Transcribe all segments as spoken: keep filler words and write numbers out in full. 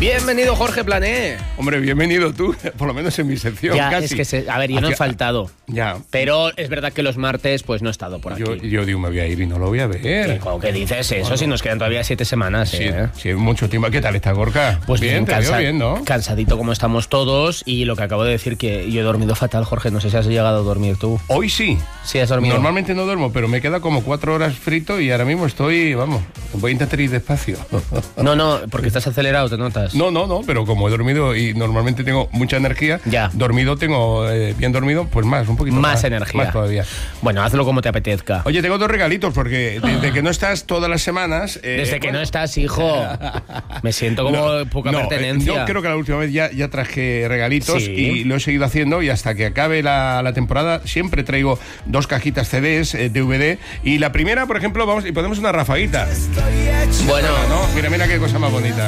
Bienvenido, Jorge Plané. Hombre, bienvenido tú, por lo menos en mi sección, ya, casi. Es que se, a ver, yo no he faltado. Ya. Pero es verdad que los martes, pues no he estado por aquí. Yo, yo digo, me voy a ir y no lo voy a ver. ¿Cómo que dices eso? Bueno. Si nos quedan todavía siete semanas, Sí, ¿eh? sí, mucho tiempo. ¿Qué tal está, Gorka? Pues bien, bien, te cansa veo bien, ¿no? Cansadito como estamos todos. Y lo que acabo de decir, que yo he dormido fatal, Jorge. No sé si has llegado a dormir tú. Hoy sí. Sí, has dormido. Normalmente no duermo, pero me queda como cuatro horas frito y ahora mismo estoy, vamos, voy a intentar ir despacio. No, no, porque estás acelerado, ¿te notas? No, no, no, pero como he dormido y normalmente tengo mucha energía, ya. dormido tengo, eh, bien dormido, pues más, un poquito más. Más energía. Más todavía. Bueno, hazlo como te apetezca. Oye, tengo dos regalitos, porque desde que no estás todas las semanas... Eh, desde que bueno. no estás, hijo. Me siento como no, poca no, pertenencia. Eh, yo creo que la última vez ya, ya traje regalitos, sí. y lo he seguido haciendo, y hasta que acabe la, la temporada siempre traigo dos cajitas C Ds, eh, D V D, y la primera, por ejemplo, vamos y ponemos una rafaguita. Bueno, ¿no? Mira, mira qué cosa más bonita.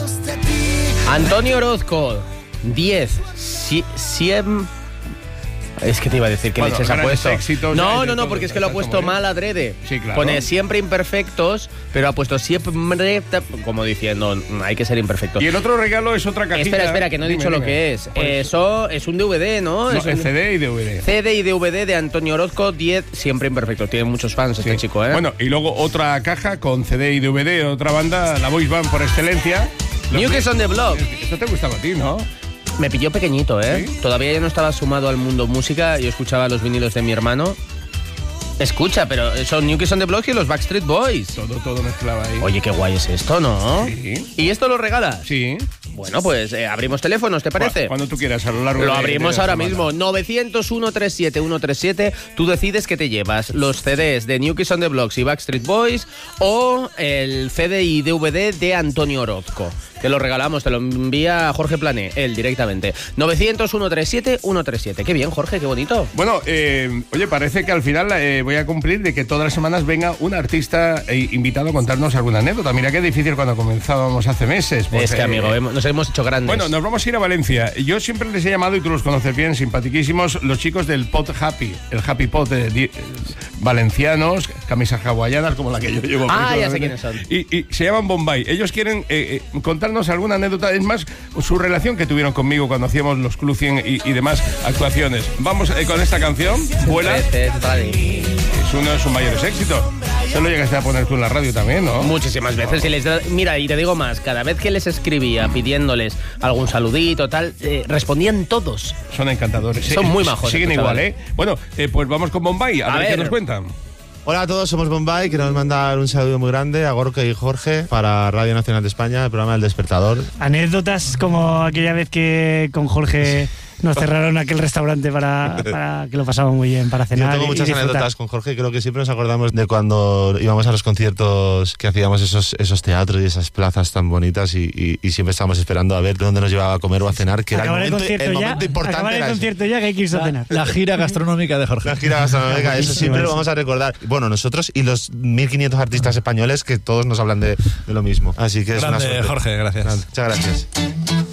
Antonio Orozco, diez, cien... Es que te iba a decir que bueno, leches ha puesto. Éxitos, no, no, no, porque es que lo ha puesto mal adrede. Sí, claro. Pone siempre imperfectos, pero ha puesto siempre, como diciendo, hay que ser imperfecto. Y el otro regalo es otra cajita. Espera, espera, que no he dime, dicho dime. lo que es. Eso es un D V D, ¿no? No, es es un... C D y D V D. C D y D V D de Antonio Orozco, diez, siempre imperfecto. Tiene muchos fans este sí. chico, ¿eh? Bueno, y luego otra caja con C D y D V D, otra banda, la boys band por excelencia. New Kids on the Block. Esto te gustaba a ti, ¿no? Me pilló pequeñito, ¿eh? ¿Sí? Todavía yo no estaba sumado al mundo música. Yo escuchaba los vinilos de mi hermano. Escucha, pero son New Kids on the Block y los Backstreet Boys. Todo, todo mezclado ahí. Oye, qué guay es esto, ¿no? Sí. ¿Y esto lo regalas? Sí. Bueno, pues eh, abrimos teléfonos, ¿te parece? Cuando tú quieras, a lo largo Lo de, abrimos de ahora semana. mismo. novecientos uno, treinta y siete, ciento treinta y siete. Tú decides qué te llevas. Los C Ds de New Kids on the Block y Backstreet Boys o el C D y D V D de Antonio Orozco. Te lo regalamos, te lo envía Jorge Plané, él directamente. novecientos uno, treinta y siete, ciento treinta y siete. Qué bien, Jorge, qué bonito. Bueno, eh, oye, parece que al final eh, voy a cumplir de que todas las semanas venga un artista eh, invitado a contarnos alguna anécdota. Mira qué difícil cuando comenzábamos hace meses. Porque, es que, amigo, hemos, nos hemos hecho grandes. Bueno, nos vamos a ir a Valencia. Yo siempre les he llamado, y tú los conoces bien, simpatiquísimos, los chicos del Pot Happy, el Happy Pot de, de, valencianos, camisas hawaianas como la que yo llevo. Ah, ya sé quiénes son. Y, y se llaman Bombay. Ellos quieren eh, eh, contarnos alguna anécdota, es más, su relación que tuvieron conmigo cuando hacíamos los Club cien y, y demás actuaciones. Vamos eh, con esta canción, Vuela. Es uno de sus mayores éxitos. Eso lo llegaste a poner tú en la radio también, ¿no? Muchísimas veces. Y les da, mira, y te digo más, cada vez que les escribía pidiéndoles algún saludito, tal, eh, respondían todos. Son encantadores. Son eh, muy majos. Siguen igual, ¿eh? Bueno, eh, pues vamos con Bombay, a, a ver, ver qué nos cuentan. Hola a todos, somos Bombay. Queremos mandar un saludo muy grande a Gorka y Jorge para Radio Nacional de España, el programa El Despertador. Anécdotas como aquella vez que con Jorge nos cerraron aquel restaurante para, para que lo pasamos muy bien, para cenar. Yo tengo muchas anécdotas con Jorge, creo que siempre nos acordamos de cuando íbamos a los conciertos, que hacíamos esos, esos teatros y esas plazas tan bonitas y, y, y siempre estábamos esperando a ver dónde nos llevaba a comer o a cenar, que acabar era el momento, el, el ya, momento importante. Acabar el era concierto ya que hay que irse a cenar. La gira gastronómica de Jorge. La gira gastronómica, eso siempre lo vamos a recordar. Bueno, nosotros y los mil quinientos artistas españoles que todos nos hablan de, de lo mismo. Así que es Grande, una suerte. Jorge, gracias. Muchas gracias.